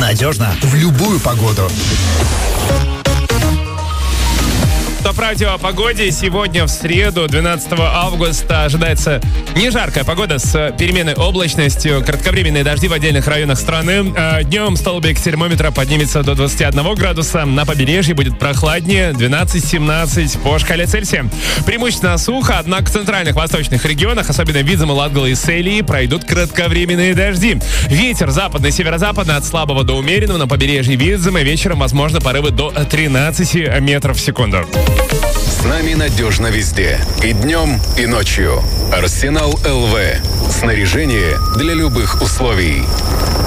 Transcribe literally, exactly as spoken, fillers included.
Надежно в любую погоду. Топ-радио о погоде. Сегодня в среду, двенадцатого августа, ожидается не жаркая погода с переменной облачностью, кратковременные дожди в отдельных районах страны. Днем столбик термометра поднимется до двадцати одного градуса. На побережье будет прохладнее, двенадцать-семнадцать по шкале Цельсия. Преимущественно сухо, однако в центральных восточных регионах, особенно в Видземе, Латгалии и Селии, пройдут кратковременные дожди. Ветер западный, северо-западный от слабого до умеренного. На побережье Видземе вечером возможно порывы до тринадцати метров в секунду. С нами надежно везде. И днем, и ночью. Арсенал эл вэ. Снаряжение для любых условий.